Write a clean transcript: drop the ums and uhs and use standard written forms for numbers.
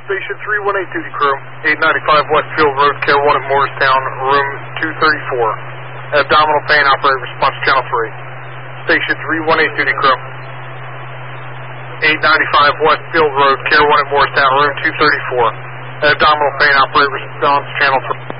Station 318 duty crew, 895 Westfield Road, Care 1 at Morristown, room 234. Abdominal pain, operator response channel 3. Station 318 duty crew, 895 Westfield Road, Care 1 at Morristown, room 234. Abdominal pain, operator response channel 3.